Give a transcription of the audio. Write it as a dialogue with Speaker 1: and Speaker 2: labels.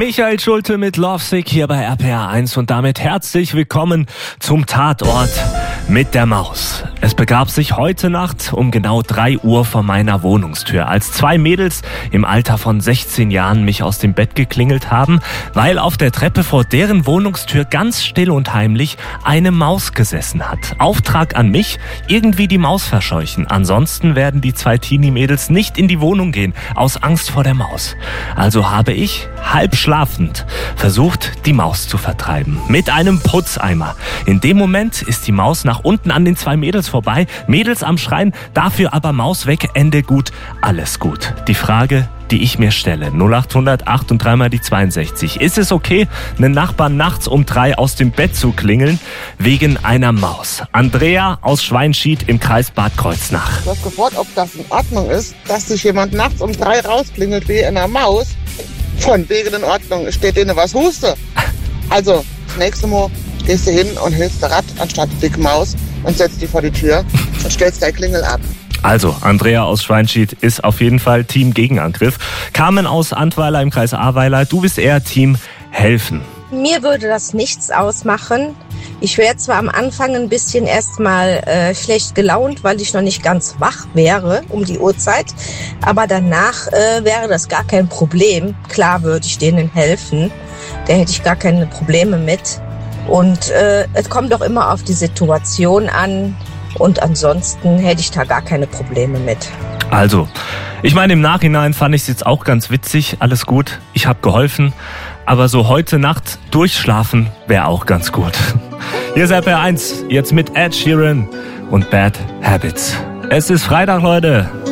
Speaker 1: Michael Schulte mit Lovesick hier bei RPR 1 und damit herzlich willkommen zum Tatort mit der Maus. Es begab sich heute Nacht um genau 3 Uhr vor meiner Wohnungstür, als 2 Mädels im Alter von 16 Jahren mich aus dem Bett geklingelt haben, weil auf der Treppe vor deren Wohnungstür ganz still und heimlich eine Maus gesessen hat. Auftrag an mich, irgendwie die Maus verscheuchen. Ansonsten werden die 2 Teenie-Mädels nicht in die Wohnung gehen, aus Angst vor der Maus. Also habe ich, halb schlafend, versucht, die Maus zu vertreiben. Mit einem Putzeimer. In dem Moment ist die Maus nach unten an den 2 Mädels vorbei. Mädels am Schreien, dafür aber Maus weg, Ende gut, alles gut. Die Frage, die ich mir stelle, 0800 8 und 3 mal die 62. Ist es okay, einen Nachbarn nachts um 3 aus dem Bett zu klingeln, wegen einer Maus? Andrea aus Schweinschied im Kreis Bad Kreuznach.
Speaker 2: Ich habe gefragt, ob das in Ordnung ist, dass sich jemand nachts um 3 rausklingelt wie einer Maus. Von wegen in Ordnung, steht denen was Huste. Also, das nächste Mal gehst du hin und hilfst der Rad anstatt die dicke Maus und setzt die vor die Tür und stellst deine Klingel ab.
Speaker 1: Also, Andrea aus Schweinschied ist auf jeden Fall Team Gegenangriff. Carmen aus Antweiler im Kreis Ahrweiler, du bist eher Team Helfen.
Speaker 3: Mir würde das nichts ausmachen. Ich wäre zwar am Anfang ein bisschen erstmal schlecht gelaunt, weil ich noch nicht ganz wach wäre um die Uhrzeit. Aber danach wäre das gar kein Problem. Klar würde ich denen helfen. Da hätte ich gar keine Probleme mit. Und es kommt doch immer auf die Situation an. Und ansonsten hätte ich da gar keine Probleme mit.
Speaker 1: Also, ich meine, im Nachhinein fand ich es jetzt auch ganz witzig. Alles gut, ich habe geholfen. Aber so heute Nacht durchschlafen wäre auch ganz gut. Hier ist RPR 1, jetzt mit Ed Sheeran und Bad Habits. Es ist Freitag, Leute.